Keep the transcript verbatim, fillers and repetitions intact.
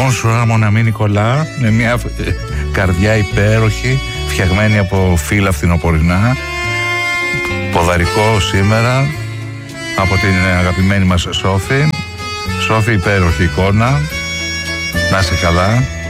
Bonsoir mon ami Νικολά, με μια καρδιά υπέροχη, φτιαγμένη από φύλλα φθινοπορεινά. Ποδαρικό σήμερα από την αγαπημένη μας Σόφη. Σόφη, υπέροχη εικόνα. Να είσαι καλά.